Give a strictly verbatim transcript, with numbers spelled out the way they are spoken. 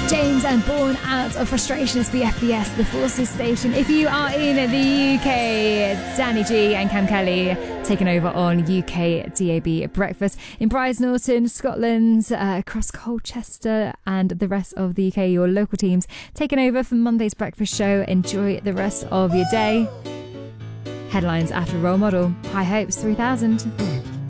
James and Born Out of Frustration. It's B F B S, the Forces Station. If you are in the U K, Danny G and Cam Kelly taking over on U K D A B Breakfast. In Brize Norton, Scotland, uh, across Colchester and the rest of the U K, your local teams taking over for Monday's breakfast show. Enjoy the rest of your day. Headlines after Role Model. High Hopes three thousand.